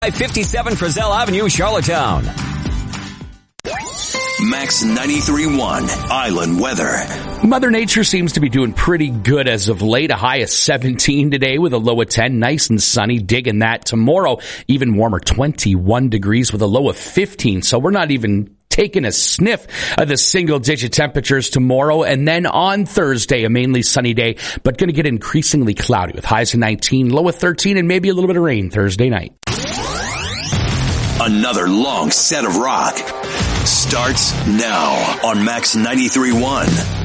57 Frizzell Avenue, Charlottetown. Max 93.1 Island Weather. Mother Nature seems to be doing pretty good as of late. A high of 17 today with a low of 10. Nice and sunny. Digging that. Tomorrow, even warmer, 21 degrees with a low of 15. So we're not even taking a sniff of the single-digit temperatures tomorrow. And then on Thursday, a mainly sunny day, but going to get increasingly cloudy with highs of 19, low of 13, and maybe a little bit of rain Thursday night. Another long set of rock starts now on Max 93.1.